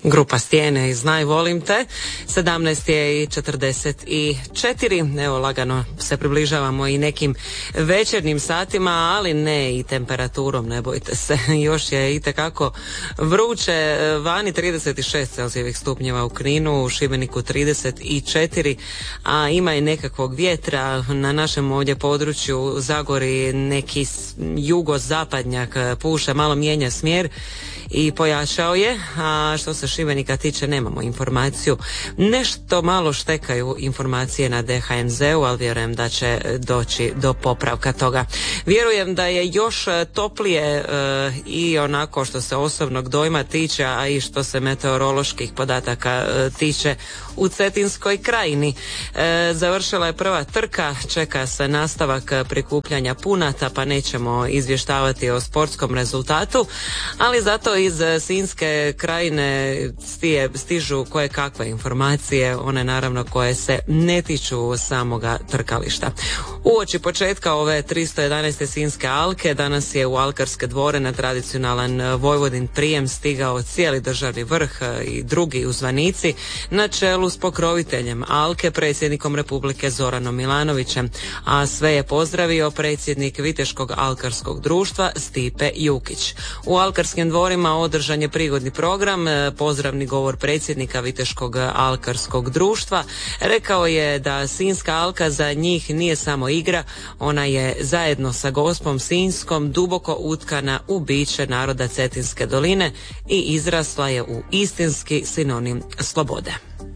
Grupa Stijene i Znaj volim te. 17 je i 44. Evo, lagano se približavamo i nekim večernjim satima, ali ne i temperaturom, ne bojte se. Još je itekako vruće. Vani 36 Celzijevih stupnjeva u Kninu, u Šibeniku 34, a ima i nekakvog vjetra na našem ovdje području Zagori, neki jugozapadnjak puše, malo mijenja smjer i pojačao je, a što se Šibenika tiče nemamo informaciju. Nešto malo štekaju informacije na DHMZ-u, ali vjerujem da će doći do popravka toga. Vjerujem da je još toplije i onako što se osobnog dojma tiče, a i što se meteoroloških podataka tiče u Cetinskoj krajini. Završila je prva trka, čeka se nastavak prikupljanja punata, pa nećemo izvještavati o sportskom rezultatu, ali zato iz Sinjske krajine stižu koje kakve informacije, one naravno koje se ne tiču samoga trkališta. Uoči početka ove 311. Sinjske alke danas je u Alkarske dvore na tradicionalan Vojvodin prijem stigao cijeli državni vrh i drugi uzvanici na čelu s pokroviteljem alke, predsjednikom Republike Zoranom Milanovićem, a sve je pozdravio predsjednik Viteškog alkarskog društva Stipe Jukić. U Alkarskim dvorima održan je prigodni program, pozdravni govor predsjednika Viteškog alkarskog društva. Rekao je da Sinjska alka za njih nije samo igra, ona je zajedno sa Gospom Sinjskom duboko utkana u biće naroda Cetinske doline i izrasla je u istinski sinonim slobode.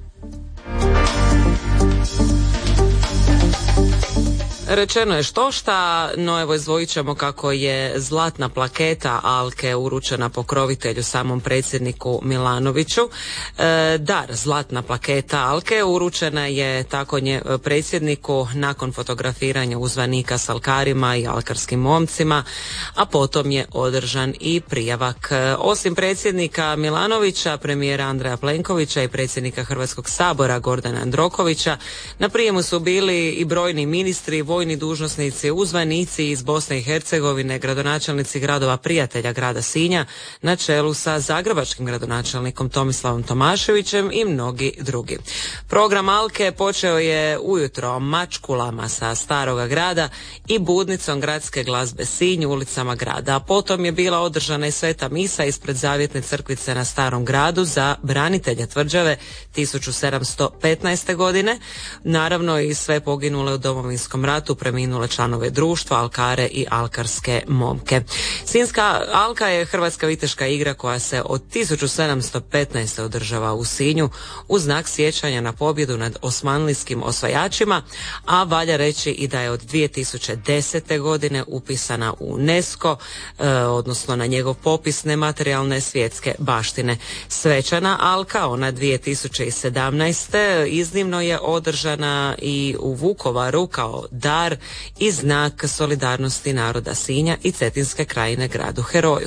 Rečeno je štošta, no evo izdvojit ćemo kako je zlatna plaketa alke uručena pokrovitelju samom predsjedniku Milanoviću. Dar, zlatna plaketa alke uručena je tako predsjedniku nakon fotografiranja uzvanika s alkarima i alkarskim momcima, a potom je održan i prijavak. Osim predsjednika Milanovića, premijera Andreja Plenkovića i predsjednika Hrvatskog sabora Gordana Jandrokovića, na prijemu su bili i brojni ministri, vojni dužnosnici, uzvanici iz Bosne i Hercegovine, gradonačelnici gradova prijatelja grada Sinja na čelu sa zagrebačkim gradonačelnikom Tomislavom Tomaševićem i mnogi drugi. Program alke počeo je ujutro mačkulama sa Staroga grada i budnicom gradske glazbe Sinj ulicama grada, a potom je bila održana i sveta misa ispred Zavjetne crkvice na Starom gradu za branitelje tvrđave 1715. godine, naravno i sve poginule u Domovinskom ratu, preminule članove društva, alkare i alkarske momke. Sinjska alka je hrvatska viteška igra koja se od 1715. održava u Sinju u znak sjećanja na pobjedu nad osmanlijskim osvajačima, a valja reći i da je od 2010. godine upisana u UNESCO, odnosno na njegov popis nematerijalne svjetske baštine. Svečana alka, ona 2017. iznimno je održana i u Vukovaru kao dar i znak solidarnosti naroda Sinja i Cetinske krajine gradu heroju.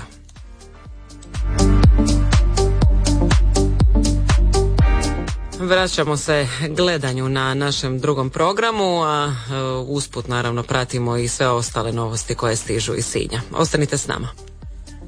Vraćamo se gledanju na našem drugom programu, a usput naravno pratimo i sve ostale novosti koje stižu iz Sinja. Ostanite s nama.